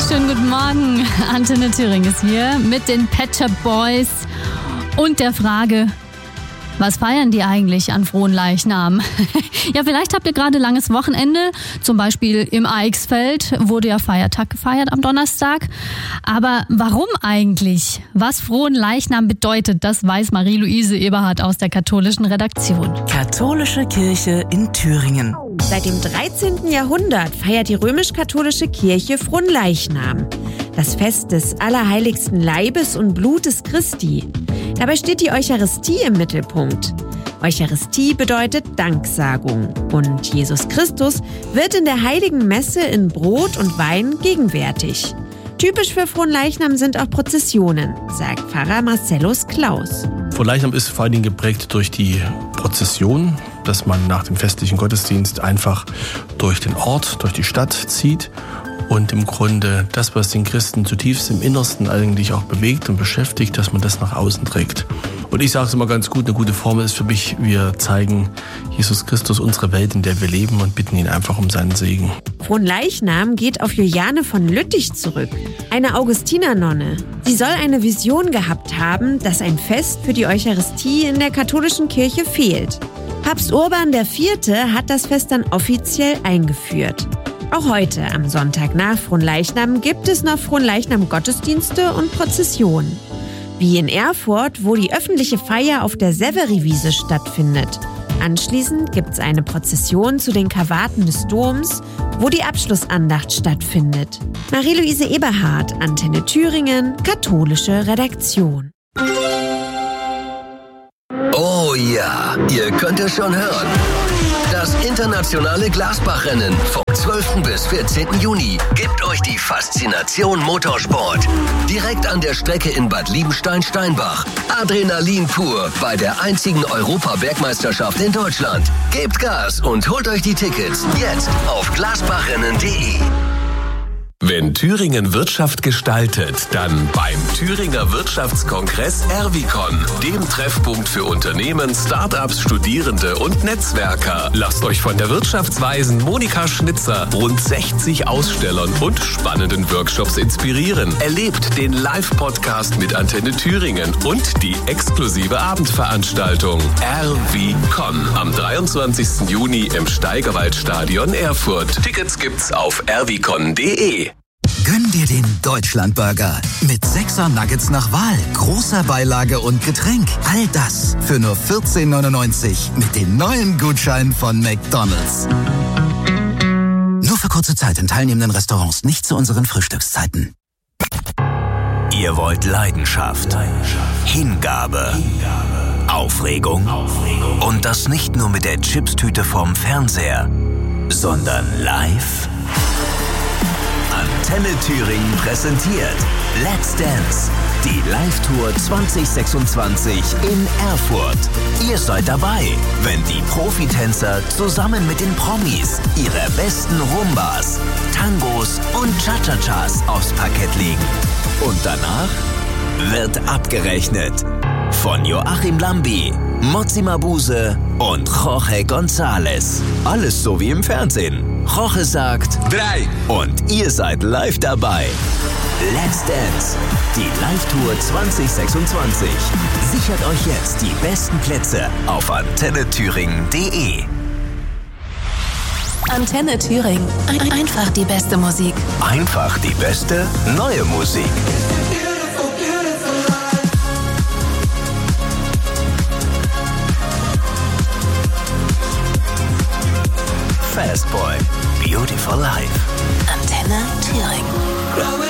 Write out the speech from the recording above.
Schönen guten Morgen. Antenne Thüringen ist hier mit den Pet Shop Boys und der Frage, was feiern die eigentlich an Fronleichnam? Ja, vielleicht habt ihr gerade langes Wochenende, zum Beispiel im Eichsfeld wurde ja Feiertag gefeiert am Donnerstag. Aber warum eigentlich? Was Fronleichnam bedeutet, das weiß Marie-Louise Eberhardt aus der katholischen Redaktion. Katholische Kirche in Thüringen. Seit dem 13. Jahrhundert feiert die römisch-katholische Kirche Fronleichnam, das Fest des allerheiligsten Leibes und Blutes Christi. Dabei steht die Eucharistie im Mittelpunkt. Eucharistie bedeutet Danksagung und Jesus Christus wird in der Heiligen Messe in Brot und Wein gegenwärtig. Typisch für Fronleichnam sind auch Prozessionen, sagt Pfarrer Marcellus Klaus. Fronleichnam ist vor allen Dingen geprägt durch die Prozession, dass man nach dem festlichen Gottesdienst einfach durch den Ort, durch die Stadt zieht und im Grunde das, was den Christen zutiefst im Innersten eigentlich auch bewegt und beschäftigt, dass man das nach außen trägt. Und ich sage es immer ganz gut, eine gute Formel ist für mich, wir zeigen Jesus Christus unsere Welt, in der wir leben und bitten ihn einfach um seinen Segen. Fronleichnam geht auf Juliane von Lüttich zurück, eine Augustinernonne. Sie soll eine Vision gehabt haben, dass ein Fest für die Eucharistie in der katholischen Kirche fehlt. Papst Urban IV. Hat das Fest dann offiziell eingeführt. Auch heute, am Sonntag nach Fronleichnam, gibt es noch Fronleichnam-Gottesdienste und Prozessionen. Wie in Erfurt, wo die öffentliche Feier auf der Severiwiese stattfindet. Anschließend gibt es eine Prozession zu den Karwaten des Doms, wo die Abschlussandacht stattfindet. Marie-Louise Eberhardt, Antenne Thüringen, katholische Redaktion. Oh ja, ihr könnt es schon hören. Das internationale Glasbach-Rennen vom 12. bis 14. Juni gibt euch die Faszination Motorsport. Direkt an der Strecke in Bad Liebenstein-Steinbach. Adrenalin pur bei der einzigen Europa-Bergmeisterschaft in Deutschland. Gebt Gas und holt euch die Tickets jetzt auf glasbachrennen.de. Wenn Thüringen Wirtschaft gestaltet, dann beim Thüringer Wirtschaftskongress Erwicon, dem Treffpunkt für Unternehmen, Startups, Studierende und Netzwerker. Lasst euch von der Wirtschaftsweisen Monika Schnitzer, rund 60 Ausstellern und spannenden Workshops inspirieren. Erlebt den Live-Podcast mit Antenne Thüringen und die exklusive Abendveranstaltung Erwicon am 23. Juni im Steigerwaldstadion Erfurt. Tickets gibt's auf erwicon.de. Gönn dir den Deutschlandburger mit 6er Nuggets nach Wahl, großer Beilage und Getränk. All das für nur 14,99 mit dem neuen Gutschein von McDonald's. Nur für kurze Zeit in teilnehmenden Restaurants, nicht zu unseren Frühstückszeiten. Ihr wollt Leidenschaft, Hingabe, Aufregung. Und das nicht nur mit der Chipstüte vorm Fernseher, sondern live. Antenne Thüringen präsentiert Let's Dance, die Live-Tour 2026 in Erfurt. Ihr seid dabei, wenn die Profitänzer zusammen mit den Promis ihre besten Rumbas, Tangos und Cha-Cha-Chas aufs Parkett legen. Und danach wird abgerechnet. Von Joachim Lambi, Mozzi Mabuse und Jorge González. Alles so wie im Fernsehen. Jorge sagt 3 und ihr seid live dabei. Let's Dance, die Live-Tour 2026. Sichert euch jetzt die besten Plätze auf antennethüringen.de. Antenne Thüringen. Einfach die beste Musik. Einfach die beste neue Musik. Fastboy, Beautiful Life. Antenne Thüringen.